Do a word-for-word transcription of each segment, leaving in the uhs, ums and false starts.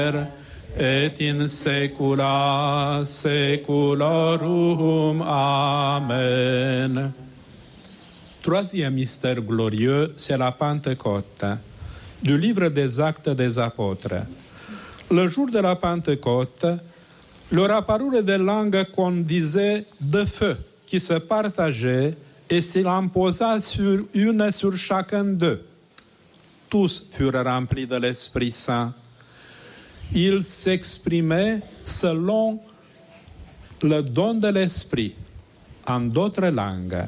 et in saecula saeculorum. Amen. Troisième mystère glorieux, c'est la Pentecôte. Du livre des Actes des Apôtres. Le jour de la Pentecôte, leur apparurent des langues qu'on disait de feu, qui se partageaient et s'il en posa sur une sur chacun d'eux. Tous furent remplis de l'Esprit Saint. Ils s'exprimaient selon le don de l'Esprit, en d'autres langues.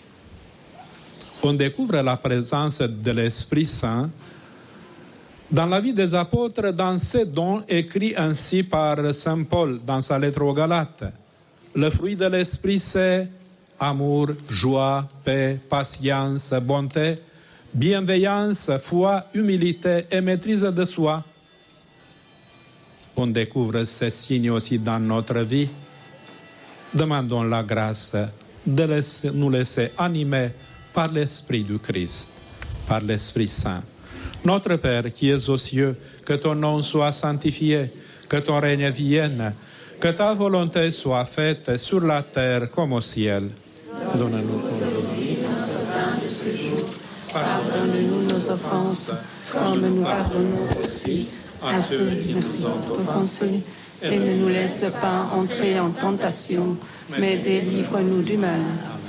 On découvre la présence de l'Esprit Saint dans la vie des apôtres, dans ces dons écrits ainsi par Saint Paul dans sa lettre aux Galates. Le fruit de l'Esprit, c'est amour, joie, paix, patience, bonté, bienveillance, foi, humilité et maîtrise de soi. On découvre ces signes aussi dans notre vie. Demandons la grâce de laisser, nous laisser animer par l'Esprit du Christ, par l'Esprit Saint. Notre Père qui es aux cieux, que ton nom soit sanctifié, que ton règne vienne, que ta volonté soit faite sur la terre comme au ciel. Donne-nous aujourd'hui notre pain de ce jour. Pardonne-nous nos offenses, comme nous pardonnons aussi à ceux qui nous ont offensés. Et ne nous laisse pas entrer en tentation, mais délivre-nous du mal.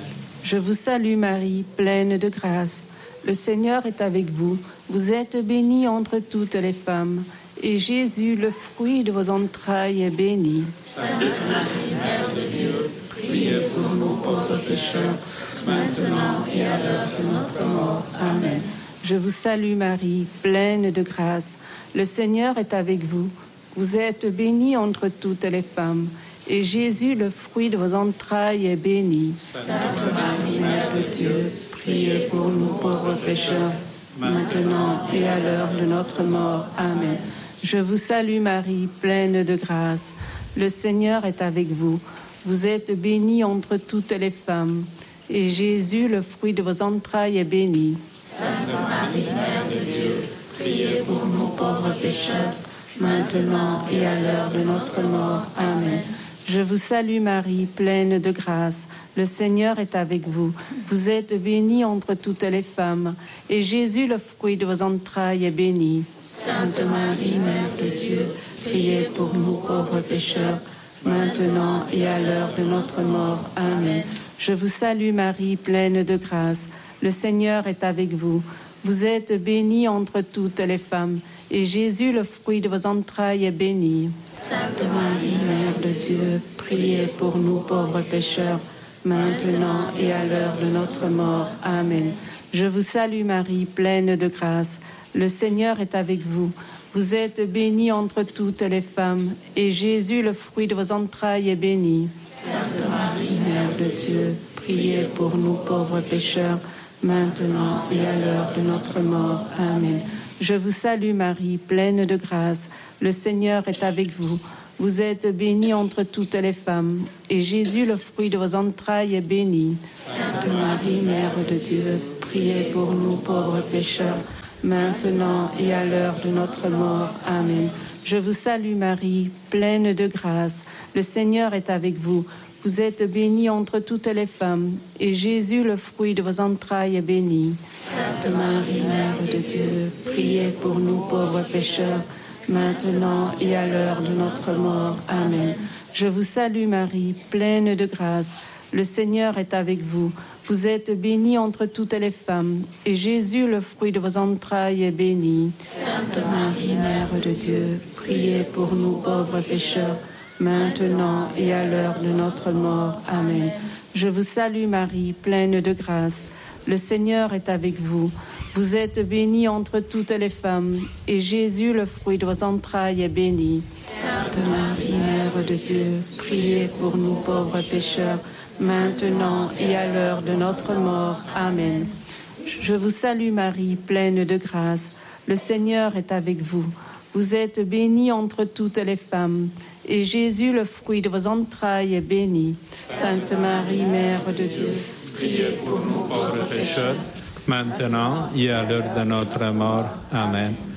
Je vous salue Marie, pleine de grâce. Le Seigneur est avec vous. Vous êtes bénie entre toutes les femmes. Et Jésus, le fruit de vos entrailles, est béni. Sainte Marie, Mère de Dieu, priez pour nous pauvres pécheurs, maintenant et à l'heure de notre mort. Amen. Je vous salue Marie, pleine de grâce. Le Seigneur est avec vous. Vous êtes bénie entre toutes les femmes. Et Jésus, le fruit de vos entrailles, est béni. Sainte Marie, Mère de Dieu, priez pour nous pauvres pécheurs, maintenant et à l'heure de notre mort. Amen. Je vous salue Marie, pleine de grâce. Le Seigneur est avec vous. Vous êtes bénie entre toutes les femmes. Et Jésus, le fruit de vos entrailles, est béni. Sainte Marie, Mère de Dieu, priez pour nous pauvres pécheurs, maintenant et à l'heure de notre mort. Amen. Je vous salue Marie, pleine de grâce. Le Seigneur est avec vous. Vous êtes bénie entre toutes les femmes. Et Jésus, le fruit de vos entrailles, est béni. Sainte Marie, Mère de Dieu, priez pour nous pauvres pécheurs, maintenant et à l'heure de notre mort. Amen. Je vous salue Marie, pleine de grâce. Le Seigneur est avec vous. Vous êtes bénie entre toutes les femmes. Et Jésus, le fruit de vos entrailles, est béni. Sainte Marie, Mère de Dieu, priez pour nous pauvres pécheurs, maintenant et à l'heure de notre mort. Amen. Je vous salue Marie, pleine de grâce. Le Seigneur est avec vous. Vous êtes bénie entre toutes les femmes. Et Jésus, le fruit de vos entrailles, est béni. Sainte Marie, Mère de Dieu, priez pour nous pauvres pécheurs, maintenant et à l'heure de notre mort. Amen. Je vous salue Marie, pleine de grâce. Le Seigneur est avec vous. Vous êtes bénie entre toutes les femmes. Et Jésus, le fruit de vos entrailles, est béni. Sainte Marie, Mère de Dieu, priez pour nous pauvres pécheurs, maintenant et à l'heure de notre mort. Amen. Je vous salue Marie, pleine de grâce. Le Seigneur est avec vous. Vous êtes bénie entre toutes les femmes. Et Jésus, le fruit de vos entrailles, est béni. Sainte Marie, Mère de Dieu, priez pour nous pauvres pécheurs, maintenant et à l'heure de notre mort. Amen. Je vous salue Marie, pleine de grâce. Le Seigneur est avec vous. Vous êtes bénie entre toutes les femmes. Et Jésus, le fruit de vos entrailles, est béni. Sainte Marie, Mère de Dieu, priez pour nous pauvres pécheurs, maintenant et à l'heure de notre mort. Amen. Je vous salue Marie, pleine de grâce. Le Seigneur est avec vous. Vous êtes bénie entre toutes les femmes. Et Jésus, le fruit de vos entrailles, est béni. Sainte Marie, Mère de Dieu, priez pour nous pauvres pécheurs, maintenant et à l'heure de notre mort. Amen. Je vous salue Marie, pleine de grâce. Le Seigneur est avec vous. Vous êtes bénie entre toutes les femmes. Et Jésus, le fruit de vos entrailles, est béni. Sainte Marie, Mère de Dieu, priez pour nous pauvres pécheurs, maintenant et à l'heure de notre mort. Amen.